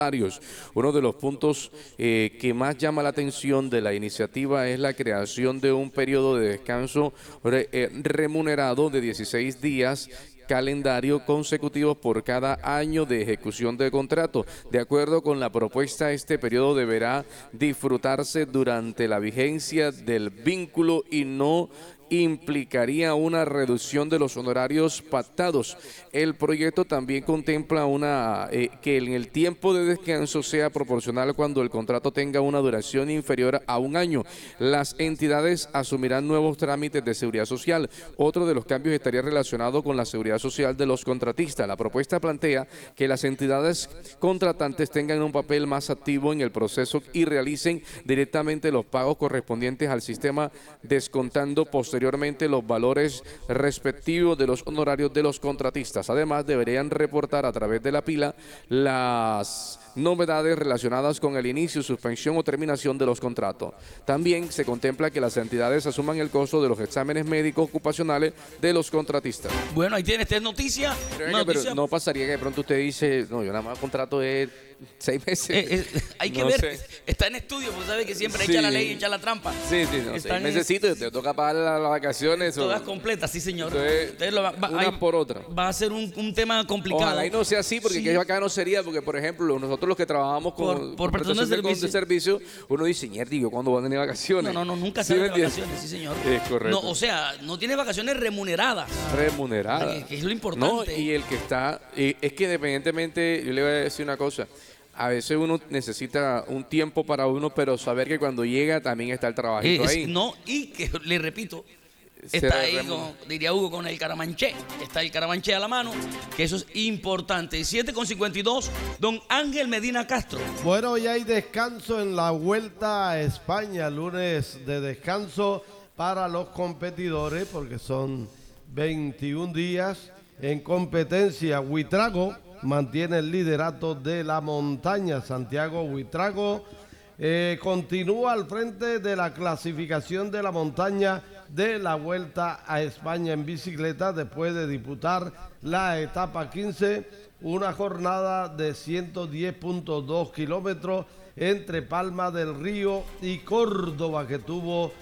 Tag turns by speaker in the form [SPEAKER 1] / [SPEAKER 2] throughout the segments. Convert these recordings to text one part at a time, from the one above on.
[SPEAKER 1] Uno de los puntos que más llama la atención de la iniciativa es la creación de un periodo de descanso remunerado de 16 días calendario consecutivos por cada año de ejecución de contrato. De acuerdo con la propuesta, este periodo deberá disfrutarse durante la vigencia del vínculo y no implicaría una reducción de los honorarios pactados. El proyecto también contempla que en el tiempo de descanso sea proporcional cuando el contrato tenga una duración inferior a un año. Las entidades asumirán nuevos trámites de seguridad social. Otro de los cambios estaría relacionado con la seguridad social de los contratistas. La propuesta plantea que las entidades contratantes tengan un papel más activo en el proceso y realicen directamente los pagos correspondientes al sistema, descontando posteriormente los valores respectivos de los honorarios de los contratistas. Además, deberían reportar a través de la pila las novedades relacionadas con el inicio, suspensión o terminación de los contratos. También se contempla que las entidades asuman el costo de los exámenes médicos ocupacionales de los contratistas.
[SPEAKER 2] Bueno, ahí tiene usted noticia.
[SPEAKER 1] Pero no pasaría que de pronto usted dice, no, yo nada más contrato de 6 meses.
[SPEAKER 2] Hay que ver, está en estudio, pues sabe que siempre echa la ley y echa la trampa.
[SPEAKER 1] Sí, no, 6 mesecitos, te toca pagar las vacaciones.
[SPEAKER 2] Todas completas, sí señor.
[SPEAKER 1] Entonces, una por otra.
[SPEAKER 2] Va a ser un tema complicado.
[SPEAKER 1] Ojalá y no sea así, porque qué bacano sería, porque por ejemplo, nosotros los que trabajamos por prestación de servicio, uno dice, ¿yo cuándo voy a tener vacaciones?
[SPEAKER 2] No, nunca sale de vacaciones, sí señor.
[SPEAKER 1] Es correcto.
[SPEAKER 2] No, o sea, no tiene vacaciones remuneradas.
[SPEAKER 1] Remuneradas.
[SPEAKER 2] Que es lo importante.
[SPEAKER 1] No, y el que está, es que independientemente, yo le voy a decir una cosa, a veces uno necesita un tiempo para uno, pero saber que cuando llega también está el trabajito ahí.
[SPEAKER 2] No, y que le repito, está ahí, diría Hugo, con el caramanché. Está el caramanché a la mano, que eso es importante. 7:52, don Ángel Medina Castro.
[SPEAKER 3] Bueno, ya hay descanso en la Vuelta a España, lunes de descanso para los competidores, porque son 21 días en competencia. Buitrago mantiene el liderato de la montaña. Santiago Buitrago continúa al frente de la clasificación de la montaña de la Vuelta a España en bicicleta después de disputar la etapa 15, una jornada de 110.2 kilómetros entre Palma del Río y Córdoba, que tuvo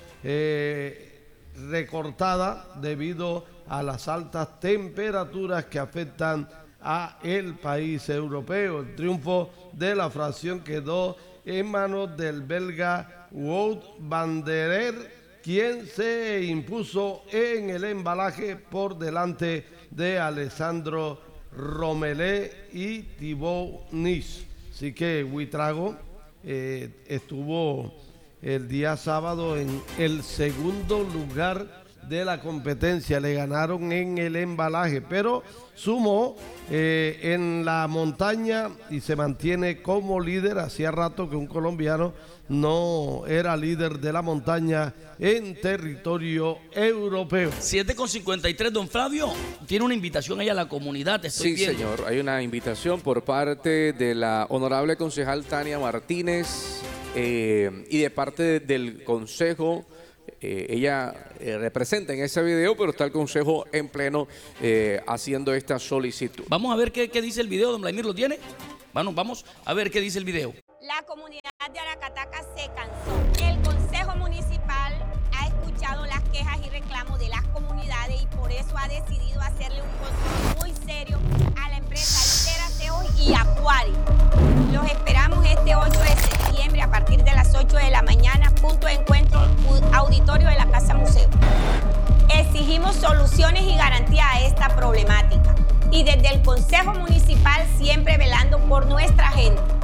[SPEAKER 3] recortada debido a las altas temperaturas que afectan a el país europeo. El triunfo de la fracción quedó en manos del belga Wout van der Aert, quien se impuso en el embalaje por delante de Alessandro Romelé y Thibaut Nice. Así que Buitrago estuvo el día sábado en el segundo lugar de la competencia. Le ganaron en el embalaje, pero sumó en la montaña y se mantiene como líder. Hacía rato que un colombiano no era líder de la montaña en territorio europeo.
[SPEAKER 2] 7:53, don Flavio, tiene una invitación ahí a la comunidad.
[SPEAKER 1] Sí, señor, hay una invitación por parte de la honorable concejal Tania Martínez y de parte del consejo. Ella representa en ese video, pero está el consejo en pleno haciendo esta solicitud.
[SPEAKER 2] Vamos a ver qué dice el video, don Vladimir, ¿lo tiene? Bueno, vamos a ver qué dice el video.
[SPEAKER 4] La comunidad de Aracataca se cansó. El consejo municipal ha escuchado las quejas y reclamos de las comunidades y por eso ha decidido hacerle un control muy serio a la empresa Literateos y Acuario. Los esperamos este 8 de septiembre a partir de las 8 de la mañana, punto de encuentro, auditorio de la Casa Museo. Exigimos soluciones y garantía a esta problemática y desde el Consejo Municipal siempre velando por nuestra gente.